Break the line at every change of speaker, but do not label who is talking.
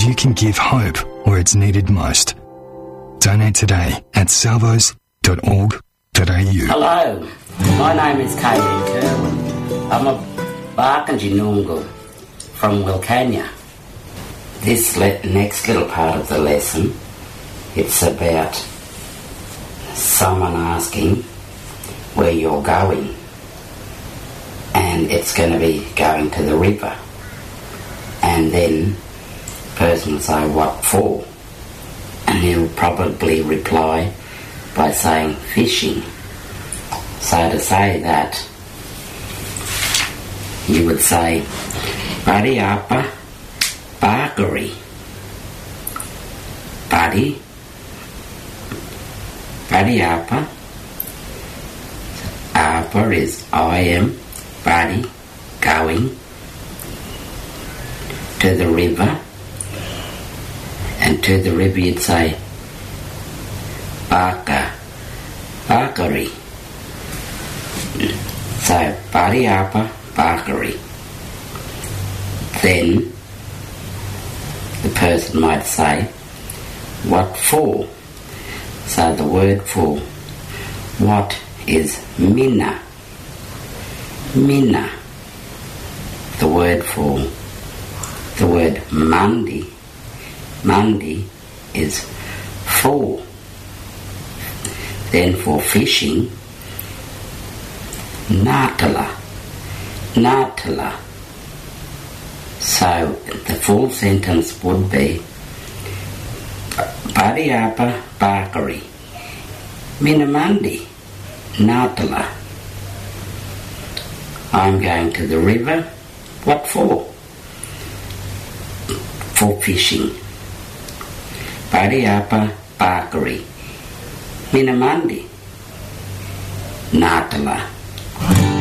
you can give hope where it's needed most. Donate today at salvos.org.au.
Hello, my name is Kayleen Kerwin. I'm a Barkindji Noongar from Wilcannia. This next little part of the lesson, it's about someone asking where you're going, and it's going to be going to the river, and then the person will say, what for? And he'll probably reply by saying fishing. So to say that, you would say Badiapa Barkery. Badiapa. Apa is I am, Badi, going to the river, and to the river you'd say Barkery. So Badiapa Barkery. Then the person might say, what for? So the word for what is Minna. Minna. The word for the word Monday. Monday is for. Then for fishing, Natala. Natala. So the full sentence would be Badiapa Barkery. Minamandi. Natala. I'm going to the river. What for? For fishing. Badiapa Barkery. Minamandi. Natala.